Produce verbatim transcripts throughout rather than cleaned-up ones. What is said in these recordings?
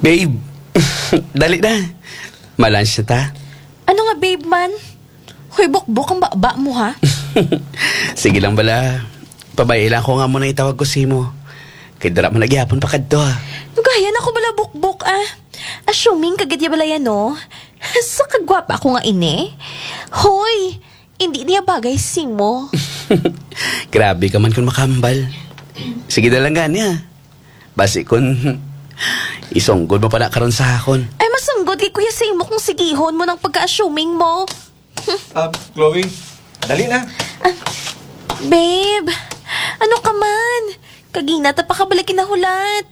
Babe, dali na. Malunch na ta. Ano nga, babe man? Hoy, bukbok ang baba mo, ha? Sige lang bala. Pabayailan ko nga muna itawag ko si mo. Kay dara mo nagyapon pa kadto ha. Nugayan ako bala bukbok, ah. Assuming kagadya bala yan, no? Sa kagwapa ako nga ini. Hoy, hindi niya bagay si mo. Grabe ka man kung makambal. Sige na lang gani ha. Basi kun isonggod mo pa na karon sa hakon. Ay, masunggod kay Kuya Simo kung sigihon mo ng pagka-assuming mo. Ah, Chloe, dali na. Babe, ano ka man? Kagina ta pa kabalik kinahulat.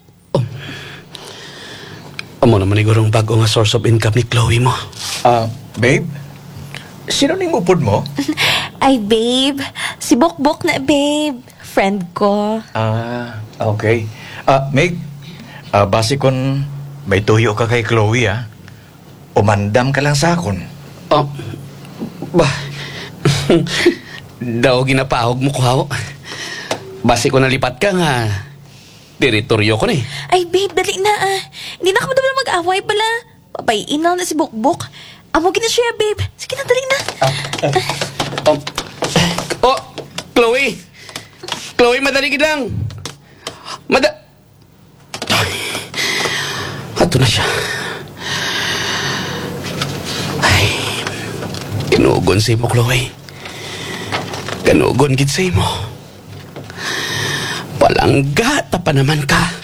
Amo naman igurong bago nga source of income ni Chloe mo. Ah, babe, sino ning upod mo? Ay, babe. Si Bokbok na, babe. Friend ko. Ah, okay. Ah, Meg, ah, base kon may tuyo ka kay Chloe, ah. Umandam ka lang sa akon. Oh, ba? Daw ginapahog mo ko haw. Basi ko nalipat ka nga. Teritoryo ko na eh. Ay, babe, dali na ah. Hindi na ka madami mag-away pala. Papayin lang na si Bokbok. Amo gina siya, babe. Sige na, dali na. Um, oh, Chloe! Chloe, madali ka lang. Mada... Ay, ato na siya. Ay, kinugon sa mo, Chloe. Kanugon gid sa mo. Palangga, pa naman ka.